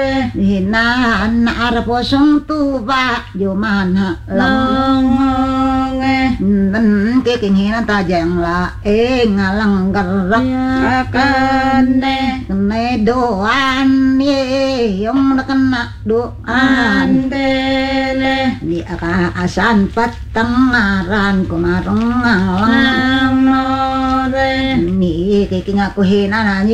hinan arpo sung tuwa yo mana long den keking hinan tajang la ngalang gerak akane kene doan ye yong kena doan tele di asan patengaran kumarong ngalang nore ni keking aku hinan